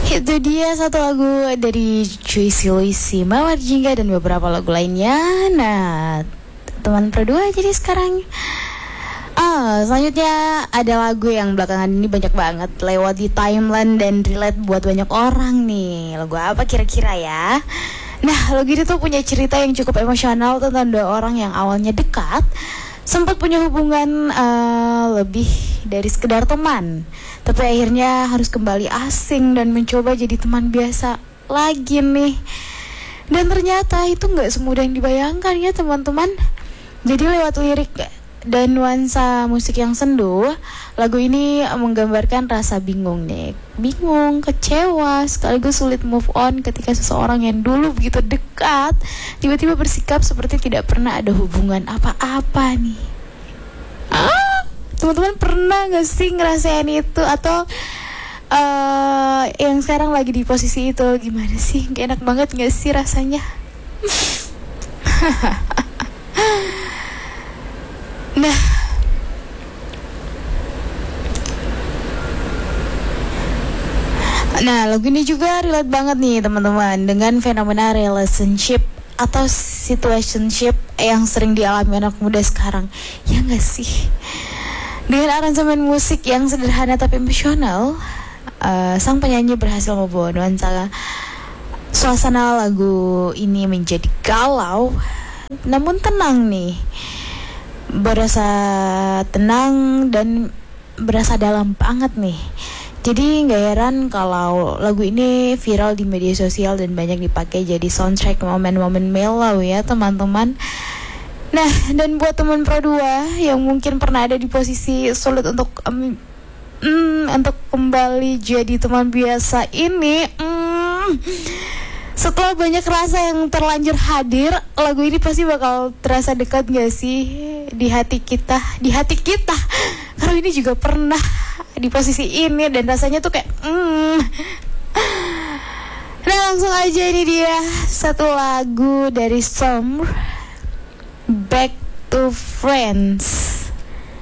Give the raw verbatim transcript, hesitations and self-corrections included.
Itu dia satu lagu dari Juicy Luicy, Mawar Jingga dan beberapa lagu lainnya. Nah, teman berdua jadi sekarang Ah, selanjutnya ada lagu yang belakangan ini banyak banget lewat di timeline dan relate buat banyak orang nih. Lagu apa kira-kira ya? Nah, lagu ini tuh punya cerita yang cukup emosional tentang dua orang yang awalnya dekat, sempat punya hubungan uh, lebih dari sekedar teman, tapi akhirnya harus kembali asing dan mencoba jadi teman biasa lagi nih. Dan ternyata itu gak semudah yang dibayangkan ya teman-teman. Jadi lewat lirik dan nuansa musik yang sendu, lagu ini menggambarkan rasa bingung nih. Bingung, kecewa, sekaligus sulit move on ketika seseorang yang dulu begitu dekat tiba-tiba bersikap seperti tidak pernah ada hubungan apa-apa nih. Ah, teman-teman pernah gak sih ngerasain itu? Atau uh, yang sekarang lagi di posisi itu, gimana sih? Gak enak banget gak sih rasanya? Nah, Nah, lagu ini juga relate banget nih teman-teman dengan fenomena relationship atau situationship yang sering dialami anak muda sekarang. Ya gak sih? Dengan aransemen musik yang sederhana tapi emosional, uh, sang penyanyi berhasil membawa nuansa suasana lagu ini menjadi galau namun tenang nih. Berasa tenang dan berasa dalam banget nih. Jadi gak heran kalau lagu ini viral di media sosial dan banyak dipakai jadi soundtrack momen-momen mellow ya teman-teman. Nah, dan buat teman Pro dua yang mungkin pernah ada di posisi sulit untuk um, mm, untuk kembali jadi teman biasa ini, mm, setelah banyak rasa yang terlanjur hadir, lagu ini pasti bakal terasa dekat gak sih di hati kita, di hati kita. Karena ini juga pernah di posisi ini dan rasanya tuh kayak mm. Nah, langsung aja ini dia satu lagu dari Summer, Back to Friends.